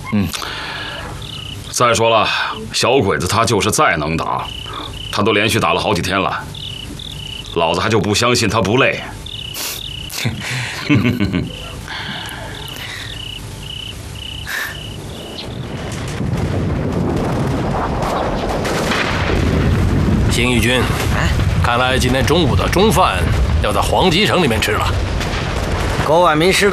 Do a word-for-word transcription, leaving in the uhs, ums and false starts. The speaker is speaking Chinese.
嗯。再说了，小鬼子他就是再能打，他都连续打了好几天了，老子还就不相信他不累。 邢义军，看来今天中午的中饭要在黄鸡城里面吃了。 郭万民师。